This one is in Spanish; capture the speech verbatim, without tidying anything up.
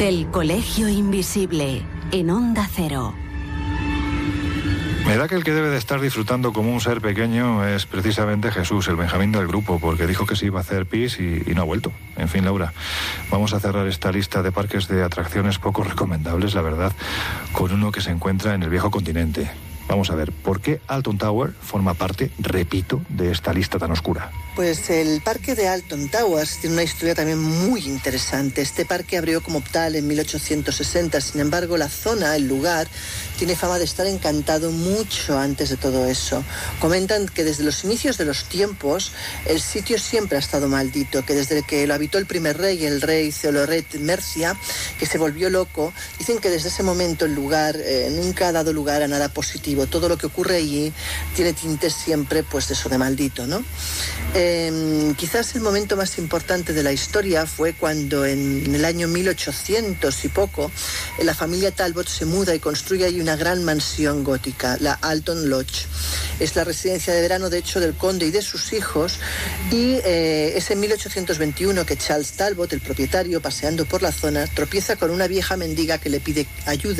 El Colegio Invisible, en Onda Cero. Me da que el que debe de estar disfrutando como un ser pequeño es precisamente Jesús, el Benjamín del grupo, porque dijo que se iba a hacer pis y, y no ha vuelto. En fin, Laura, vamos a cerrar esta lista de parques de atracciones poco recomendables, la verdad, con uno que se encuentra en el viejo continente. Vamos a ver, ¿por qué Alton Tower forma parte, repito, de esta lista tan oscura? Pues el parque de Alton Towers tiene una historia también muy interesante. Este parque abrió como tal en mil ochocientos sesenta, sin embargo la zona, el lugar, tiene fama de estar encantado mucho antes de todo eso. Comentan que desde los inicios de los tiempos el sitio siempre ha estado maldito, que desde que lo habitó el primer rey, el rey Ceolred Mercia, que se volvió loco, dicen que desde ese momento el lugar eh, nunca ha dado lugar a nada positivo. Todo lo que ocurre allí tiene tintes siempre pues de eso de maldito, ¿no? Eh, quizás el momento más importante de la historia fue cuando en, en el año mil ochocientos y poco eh, la familia Talbot se muda y construye ahí una gran mansión gótica, la Alton Lodge. Es la residencia de verano, de hecho, del conde y de sus hijos, y eh, es en mil ochocientos veintiuno que Charles Talbot, el propietario, paseando por la zona, tropieza con una vieja mendiga que le pide ayuda.